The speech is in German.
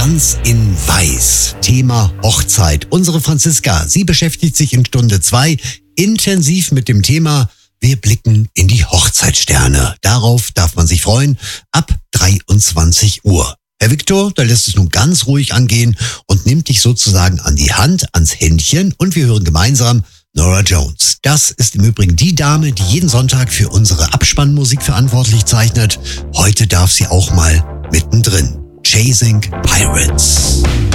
Ganz in Weiß. Thema Hochzeit. Unsere Franziska, sie beschäftigt sich in Stunde 2 intensiv mit dem Thema Wir blicken in die Hochzeitssterne. Darauf darf man sich freuen, ab 23 Uhr. Herr Viktor, da lässt es nun ganz ruhig angehen und nimmt dich sozusagen an die Hand, ans Händchen und wir hören gemeinsam Norah Jones. Das ist im Übrigen die Dame, die jeden Sonntag für unsere Abspannmusik verantwortlich zeichnet. Heute darf sie auch mal mittendrin. Chasing Pirates.